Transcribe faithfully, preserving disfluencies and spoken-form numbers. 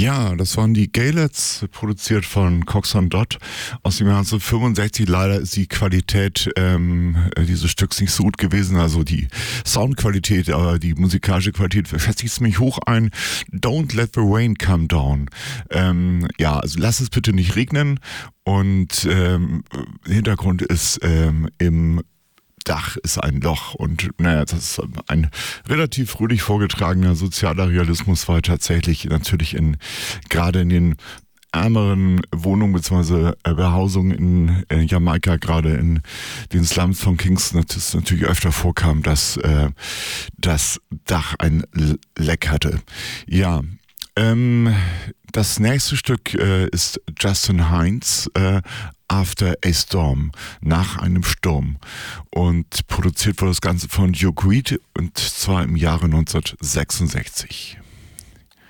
Ja, das waren die Gaylets, produziert von Cox und Dot aus dem Jahr neunzehnhundertfünfundsechzig. Leider ist die Qualität ähm, dieses Stücks nicht so gut gewesen, also die Soundqualität, aber die musikalische Qualität festigt ziemlich hoch ein. Don't let the rain come down. Ähm, ja, also lass es bitte nicht regnen. Und ähm, Hintergrund ist ähm, im Dach ist ein Loch und naja, das ist ein relativ fröhlich vorgetragener sozialer Realismus, weil tatsächlich natürlich in gerade in den ärmeren Wohnungen bzw. Behausungen in äh, Jamaika, gerade in den Slums von Kingston, das natürlich öfter vorkam, dass äh, das Dach ein Leck hatte. Ja, ähm, das nächste Stück äh, ist Justin Hines, äh, After a Storm, nach einem Sturm. Und produziert wurde das Ganze von Joe Greed, und zwar im Jahre neunzehnhundertsechsundsechzig.